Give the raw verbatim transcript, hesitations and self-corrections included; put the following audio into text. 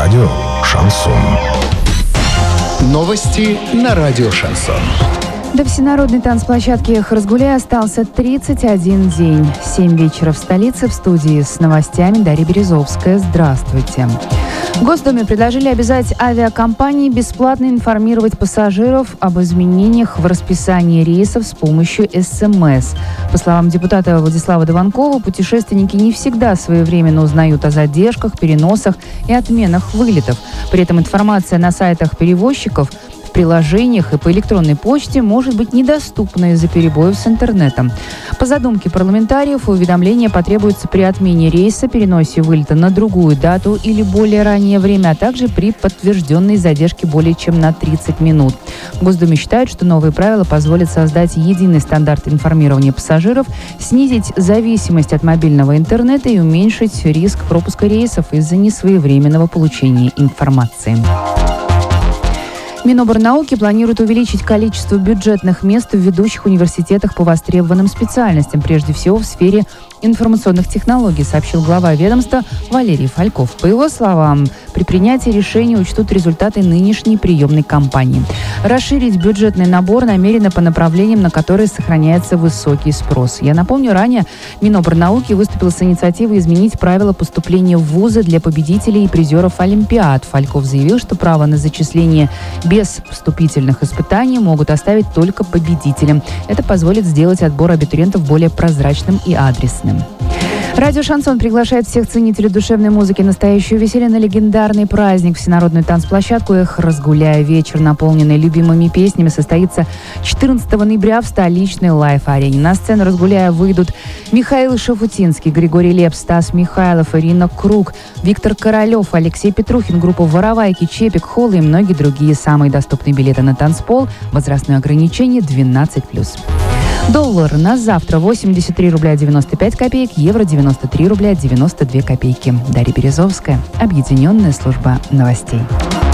Радио «Шансон». Новости на радио «Шансон». До всенародной танцплощадки «Эх, разгуляй» остался тридцать один день. семь вечера в столице. В студии с новостями Дарья Березовская. Здравствуйте. В Госдуме предложили обязать авиакомпании бесплатно информировать пассажиров об изменениях в расписании рейсов с помощью эс эм эс. По словам депутата Владислава Дованкова, путешественники не всегда своевременно узнают о задержках, переносах и отменах вылетов. При этом информация на сайтах перевозчиков, в приложениях и по электронной почте может быть недоступна из-за перебоев с интернетом. По задумке парламентариев, уведомление потребуется при отмене рейса, переносе вылета на другую дату или более раннее время, а также при подтвержденной задержке более чем на тридцать минут. В Госдуме считают, что новые правила позволят создать единый стандарт информирования пассажиров, снизить зависимость от мобильного интернета и уменьшить риск пропуска рейсов из-за несвоевременного получения информации. Миноборнауки планирует увеличить количество бюджетных мест в ведущих университетах по востребованным специальностям, прежде всего в сфере информационных технологий, сообщил глава ведомства Валерий Фальков. По его словам, при принятии решения учтут результаты нынешней приемной кампании. Расширить бюджетный набор намерено по направлениям, на которые сохраняется высокий спрос. Я напомню, ранее Миноборнауки выступил с инициативой изменить правила поступления в вузы для победителей и призеров Олимпиад. Фальков заявил, что право на зачисление без вступительных испытаний могут оставить только победителям. Это позволит сделать отбор абитуриентов более прозрачным и адресным. Радио «Шансон» приглашает всех ценителей душевной музыки настоящего веселья на легендарный праздник, всенародную танцплощадку «Эх, разгуляй». Вечер, наполненный любимыми песнями, состоится четырнадцатого ноября в столичной лайф-арене. На сцену «Разгуляя» выйдут Михаил Шафутинский, Григорий Лепс, Стас Михайлов, Ирина Круг, Виктор Королев, Алексей Петрухин, группа «Воровайки», Чепик, Холл и многие другие. Самые доступные билеты на танцпол. Возрастное ограничение двенадцать плюс. Доллар на завтра восемьдесят три рубля девяносто пять копеек, евро девяносто три рубля девяносто две копейки. Дарья Березовская, Объединенная служба новостей.